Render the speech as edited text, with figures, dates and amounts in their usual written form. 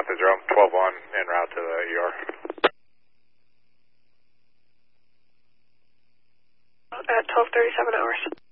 Rome, 12-1, en route to the ER. At 12:37 hours.